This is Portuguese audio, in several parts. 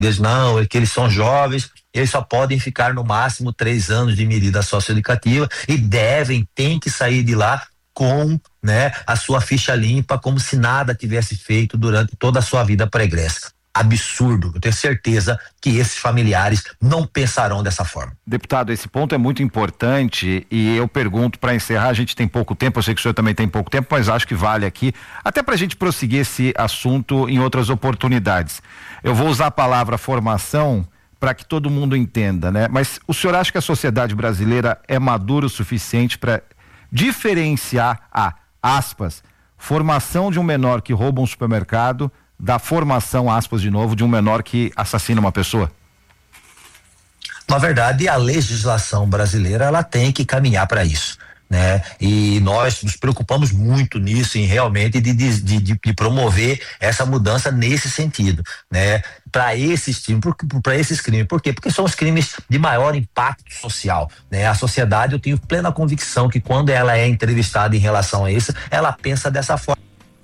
Eles não, é que eles são jovens, eles só podem ficar no máximo 3 anos de medida socioeducativa e tem que sair de lá com, né, a sua ficha limpa, como se nada tivesse feito durante toda a sua vida pregressa. Absurdo. Eu tenho certeza que esses familiares não pensarão dessa forma. Deputado, esse ponto é muito importante e eu pergunto, para encerrar, a gente tem pouco tempo, eu sei que o senhor também tem pouco tempo, mas acho que vale aqui, até para a gente prosseguir esse assunto em outras oportunidades. Eu vou usar a palavra formação para que todo mundo entenda, né? Mas o senhor acha que a sociedade brasileira é madura o suficiente para diferenciar a, aspas, formação de um menor que rouba um supermercado da formação, aspas de novo, de um menor que assassina uma pessoa? Na verdade, a legislação brasileira, ela tem que caminhar para isso, né? E nós nos preocupamos muito nisso, em realmente de promover essa mudança nesse sentido, né? Para esses crimes, por quê? Porque são os crimes de maior impacto social, né? A sociedade, eu tenho plena convicção que quando ela é entrevistada em relação a isso, ela pensa dessa forma.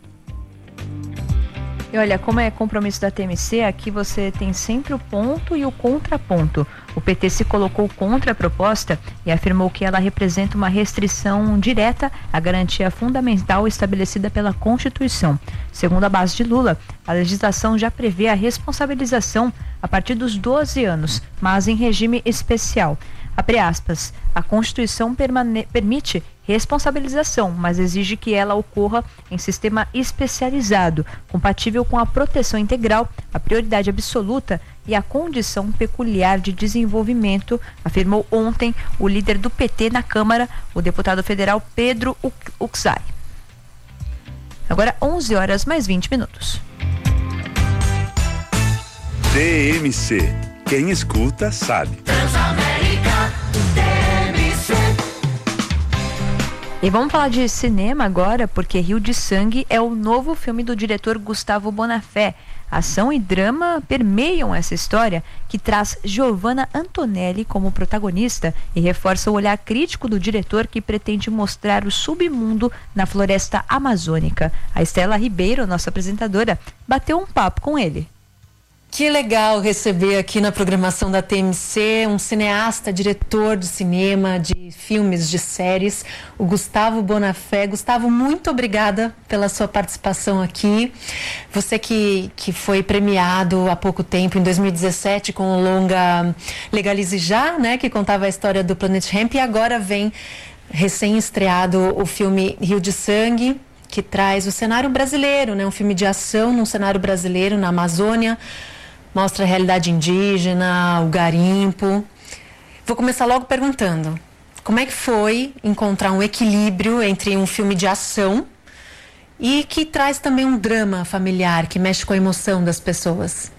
E olha, como é compromisso da TMC, aqui você tem sempre o ponto e o contraponto. O PT se colocou contra a proposta e afirmou que ela representa uma restrição direta à garantia fundamental estabelecida pela Constituição. Segundo a base de Lula, a legislação já prevê a responsabilização a partir dos 12 anos, mas em regime especial. Abre aspas, a Constituição permite responsabilização, mas exige que ela ocorra em sistema especializado, compatível com a proteção integral, a prioridade absoluta e a condição peculiar de desenvolvimento, afirmou ontem o líder do PT na Câmara, o deputado federal Pedro Uczai. Agora 11h mais 20. TMC. Quem escuta sabe. Transamérica, TMC. E vamos falar de cinema agora, porque Rio de Sangue é o novo filme do diretor Gustavo Bonafé. Ação e drama permeiam essa história, que traz Giovanna Antonelli como protagonista e reforça o olhar crítico do diretor, que pretende mostrar o submundo na floresta amazônica. A Estela Ribeiro, nossa apresentadora, bateu um papo com ele. Que legal receber aqui na programação da TMC um cineasta, diretor de cinema, de filmes, de séries, o Gustavo Bonafé. Gustavo, muito obrigada pela sua participação aqui. Você que foi premiado há pouco tempo, em 2017, com o longa Legalize Já, né, que contava a história do Planet Hemp, e agora vem recém-estreado o filme Rio de Sangue, que traz o cenário brasileiro, né, um filme de ação num cenário brasileiro, na Amazônia. Mostra a realidade indígena, o garimpo. Vou começar logo perguntando, como é que foi encontrar um equilíbrio entre um filme de ação e que traz também um drama familiar, que mexe com a emoção das pessoas?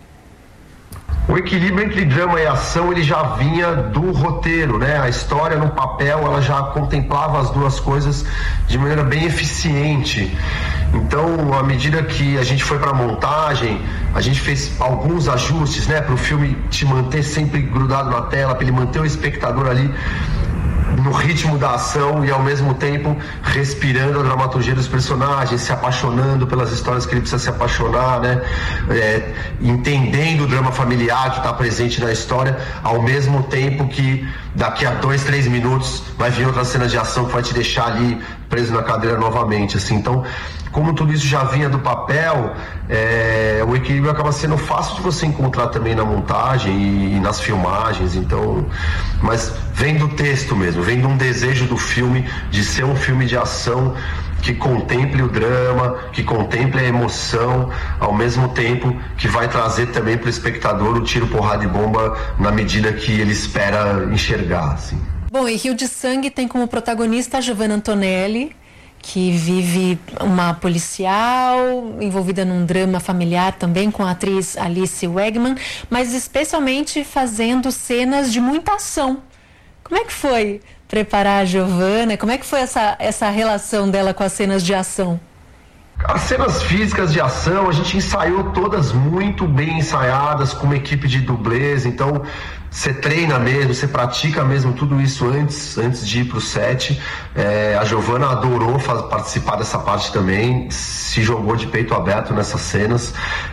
O equilíbrio entre drama e ação, ele já vinha do roteiro, né? A história no papel, ela já contemplava as duas coisas de maneira bem eficiente. Então, à medida que a gente foi para a montagem, a gente fez alguns ajustes, né? Para o filme te manter sempre grudado na tela, para ele manter o espectador ali no ritmo da ação e ao mesmo tempo respirando a dramaturgia dos personagens, se apaixonando pelas histórias que ele precisa se apaixonar, né? Entendendo o drama familiar que está presente na história, ao mesmo tempo que daqui a 2-3 minutos vai vir outra cena de ação que vai te deixar ali preso na cadeira novamente, assim. Então, como tudo isso já vinha do papel, o equilíbrio acaba sendo fácil de você encontrar também na montagem e nas filmagens. Então, mas vem do texto mesmo, vem de um desejo do filme de ser um filme de ação que contemple o drama, que contemple a emoção, ao mesmo tempo que vai trazer também para o espectador o tiro, porrada e bomba na medida que ele espera enxergar, assim. Bom, e Rio de Sangue tem como protagonista a Giovanna Antonelli, que vive uma policial envolvida num drama familiar também com a atriz Alice Wegman, mas especialmente fazendo cenas de muita ação. Como é que foi preparar a Giovanna? Como é que foi essa relação dela com as cenas de ação? As cenas físicas de ação, a gente ensaiou todas muito bem ensaiadas, com uma equipe de dublês, então você treina mesmo, você pratica mesmo tudo isso antes de ir pro set. A Giovana adorou participar dessa parte também, se jogou de peito aberto nessas cenas.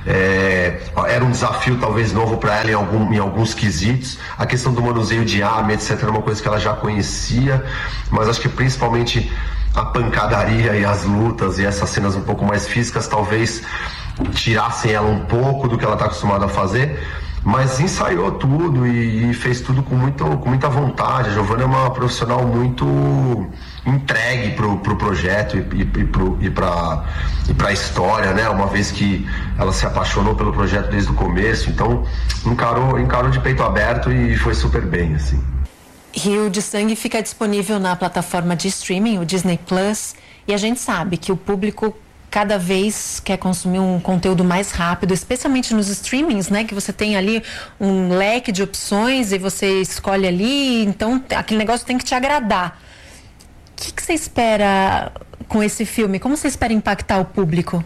Era um desafio talvez novo para ela em alguns quesitos. A questão do manuseio de arma, etc, era uma coisa que ela já conhecia, mas acho que principalmente a pancadaria e as lutas e essas cenas um pouco mais físicas talvez tirassem ela um pouco do que ela está acostumada a fazer, mas ensaiou tudo e fez tudo com muita vontade. A Giovana é uma profissional muito entregue pro projeto e para a história, né? Uma vez que ela se apaixonou pelo projeto desde o começo, então encarou de peito aberto e foi super bem, assim. Rio de Sangue fica disponível na plataforma de streaming, o Disney Plus, e a gente sabe que o público cada vez quer consumir um conteúdo mais rápido, especialmente nos streamings, né? Que você tem ali um leque de opções e você escolhe ali, então aquele negócio tem que te agradar. O que você espera com esse filme? Como você espera impactar o público?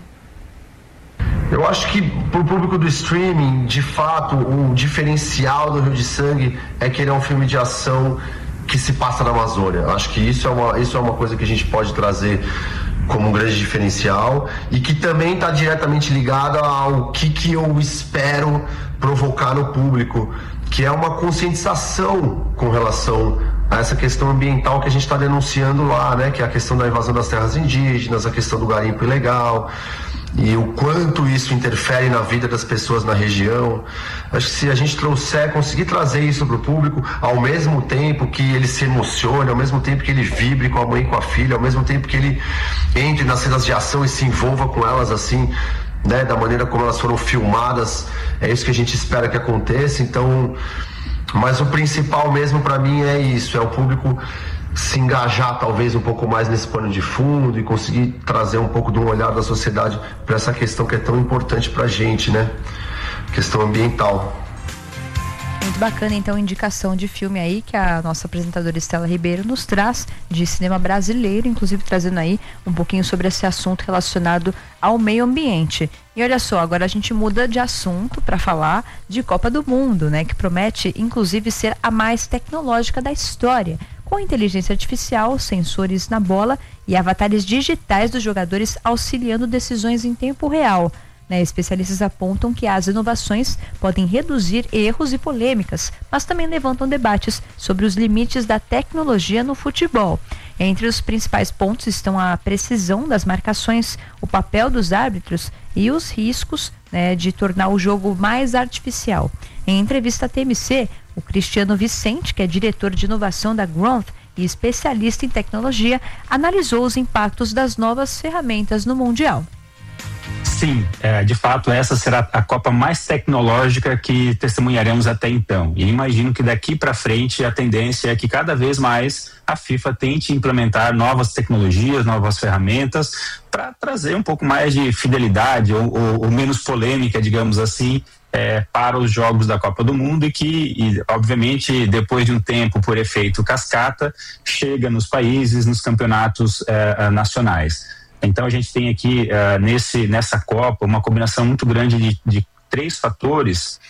Eu acho que pro público do streaming, de fato, o diferencial do Rio de Sangue é que ele é um filme de ação que se passa na Amazônia. Eu acho que isso é uma coisa que a gente pode trazer como um grande diferencial e que também está diretamente ligada ao que eu espero provocar no público, que é uma conscientização com relação a essa questão ambiental que a gente está denunciando lá, né? Que é a questão da invasão das terras indígenas, a questão do garimpo ilegal e o quanto isso interfere na vida das pessoas na região. Acho que se a gente conseguir trazer isso para o público, ao mesmo tempo que ele se emocione, ao mesmo tempo que ele vibre com a mãe e com a filha, ao mesmo tempo que ele entre nas cenas de ação e se envolva com elas assim, né, da maneira como elas foram filmadas, é isso que a gente espera que aconteça. Então, mas o principal mesmo para mim é isso, é o público se engajar talvez um pouco mais nesse pano de fundo e conseguir trazer um pouco de um olhar da sociedade para essa questão que é tão importante para a gente, né? Questão ambiental. Muito bacana, então, indicação de filme aí que a nossa apresentadora Estela Ribeiro nos traz de cinema brasileiro, inclusive trazendo aí um pouquinho sobre esse assunto relacionado ao meio ambiente. E olha só, agora a gente muda de assunto para falar de Copa do Mundo, né? Que promete, inclusive, ser a mais tecnológica da história, com inteligência artificial, sensores na bola e avatares digitais dos jogadores auxiliando decisões em tempo real. Especialistas apontam que as inovações podem reduzir erros e polêmicas, mas também levantam debates sobre os limites da tecnologia no futebol. Entre os principais pontos estão a precisão das marcações, o papel dos árbitros e os riscos de tornar o jogo mais artificial. Em entrevista à TMC, o Cristiano Vicente, que é diretor de inovação da Gronth e especialista em tecnologia, analisou os impactos das novas ferramentas no Mundial. Sim, de fato essa será a Copa mais tecnológica que testemunharemos até então. E imagino que daqui para frente a tendência é que cada vez mais a FIFA tente implementar novas tecnologias, novas ferramentas para trazer um pouco mais de fidelidade ou menos polêmica, digamos assim, para os jogos da Copa do Mundo e obviamente depois de um tempo por efeito cascata chega nos países, nos campeonatos nacionais. Então a gente tem aqui nessa Copa uma combinação muito grande de três fatores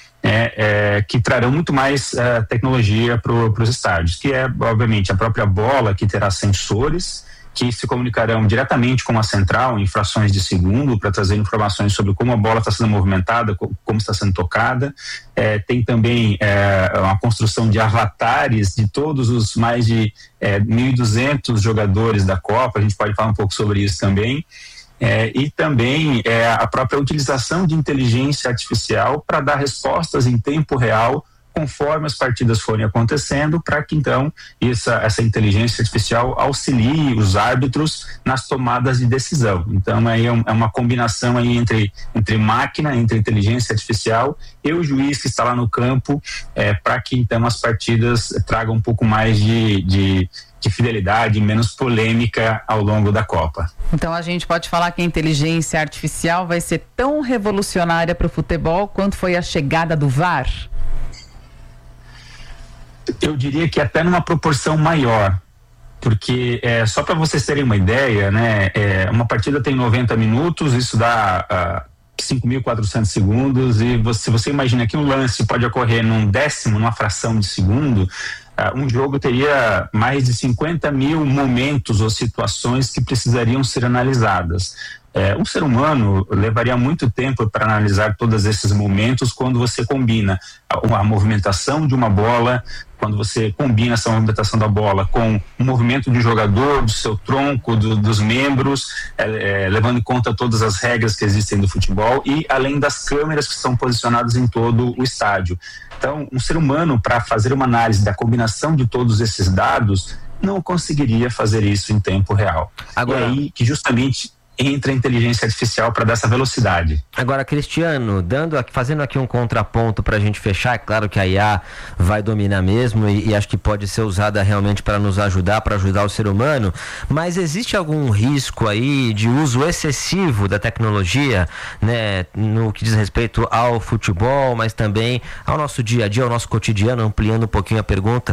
que trarão muito mais tecnologia para os estádios, que é obviamente a própria bola, que terá sensores que se comunicarão diretamente com a central em frações de segundo para trazer informações sobre como a bola está sendo movimentada, como está sendo tocada. Tem também uma construção de avatares de todos os mais de 1.200 jogadores da Copa, a gente pode falar um pouco sobre isso também. E também a própria utilização de inteligência artificial para dar respostas em tempo real conforme as partidas forem acontecendo, para que então essa inteligência artificial auxilie os árbitros nas tomadas de decisão. Então aí é uma combinação aí entre máquina, entre inteligência artificial e o juiz que está lá no campo, para que então as partidas tragam um pouco mais de fidelidade, menos polêmica ao longo da Copa. Então a gente pode falar que a inteligência artificial vai ser tão revolucionária para o futebol quanto foi a chegada do VAR? Eu diria que até numa proporção maior, porque só para vocês terem uma ideia, né, uma partida tem 90 minutos, isso dá 5.400 segundos, e se você imagina que um lance pode ocorrer num décimo, numa fração de segundo, um jogo teria mais de 50 mil momentos ou situações que precisariam ser analisadas. Um ser humano levaria muito tempo para analisar todos esses momentos quando você combina a movimentação de uma bola, quando você combina essa movimentação da bola com o movimento de jogador, do seu tronco, dos membros, levando em conta todas as regras que existem do futebol e além das câmeras que estão posicionadas em todo o estádio. Então, um ser humano, para fazer uma análise da combinação de todos esses dados, não conseguiria fazer isso em tempo real. Agora, e aí que justamente entra a inteligência artificial para dar essa velocidade. Agora, Cristiano, fazendo aqui um contraponto para a gente fechar, é claro que a IA vai dominar mesmo e acho que pode ser usada realmente para nos ajudar, para ajudar o ser humano, mas existe algum risco aí de uso excessivo da tecnologia, né, no que diz respeito ao futebol, mas também ao nosso dia a dia, ao nosso cotidiano, ampliando um pouquinho a pergunta?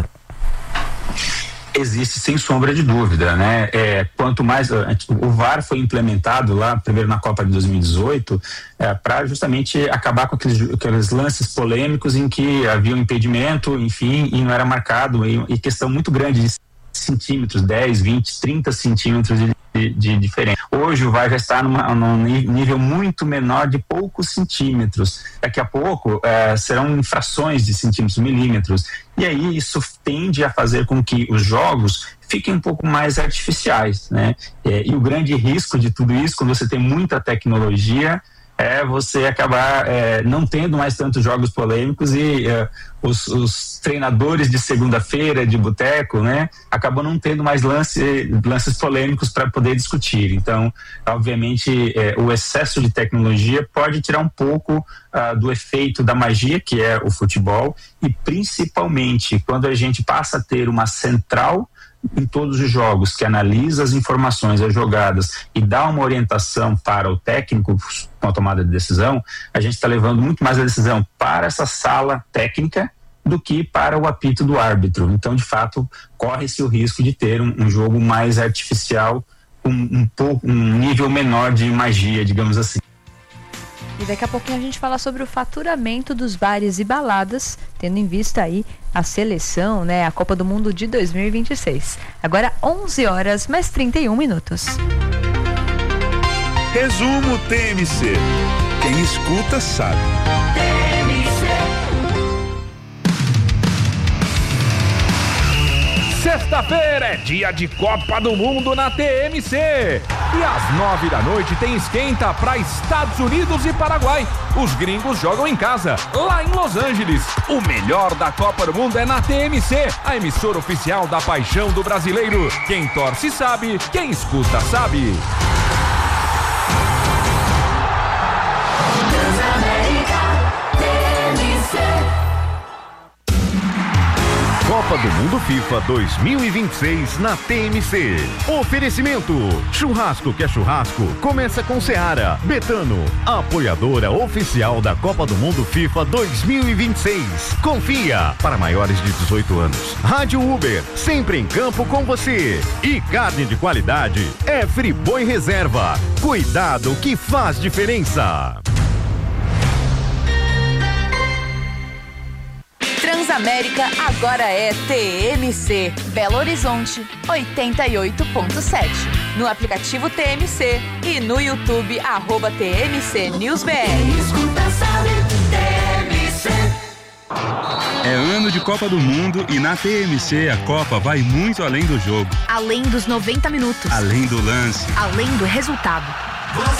Existe sem sombra de dúvida, né? Quanto mais o VAR foi implementado lá, primeiro na Copa de 2018, para justamente acabar com aqueles lances polêmicos em que havia um impedimento, enfim, e não era marcado, e questão muito grande de centímetros, 10, 20, 30 centímetros de diferença. Hoje o VAR já está num nível muito menor de poucos centímetros. Daqui a pouco serão infrações de centímetros, milímetros. E aí isso tende a fazer com que os jogos fiquem um pouco mais artificiais, né? E o grande risco de tudo isso, quando você tem muita tecnologia, você acabar não tendo mais tantos jogos polêmicos e os treinadores de segunda-feira de boteco, né, acabam não tendo mais lances polêmicos para poder discutir. Então, obviamente, o excesso de tecnologia pode tirar um pouco do efeito da magia, que é o futebol, e principalmente quando a gente passa a ter uma central em todos os jogos, que analisa as informações, as jogadas e dá uma orientação para o técnico com a tomada de decisão, a gente está levando muito mais a decisão para essa sala técnica do que para o apito do árbitro. Então, de fato, corre-se o risco de ter um jogo mais artificial, um nível menor de magia, digamos assim. E daqui a pouquinho a gente fala sobre o faturamento dos bares e baladas, tendo em vista aí a seleção, né, a Copa do Mundo de 2026. Agora 11 horas mais 31 minutos. Resumo TMC. Quem escuta sabe. Sexta-feira é dia de Copa do Mundo na TMC. E às 9 da noite tem esquenta para Estados Unidos e Paraguai. Os gringos jogam em casa, lá em Los Angeles. O melhor da Copa do Mundo é na TMC, a emissora oficial da paixão do brasileiro. Quem torce sabe, quem escuta sabe. Copa do Mundo FIFA 2026 na TMC. Oferecimento: churrasco que é churrasco, começa com Seara. Betano, apoiadora oficial da Copa do Mundo FIFA 2026. Confia, para maiores de 18 anos. Rádio Uber, sempre em campo com você. E carne de qualidade é Friboi Reserva. Cuidado que faz diferença. Transamérica agora é TMC. Belo Horizonte 88.7. No aplicativo TMC e no YouTube @TMC News BR. É ano de Copa do Mundo e na TMC a Copa vai muito além do jogo. Além dos 90 minutos. Além do lance. Além do resultado.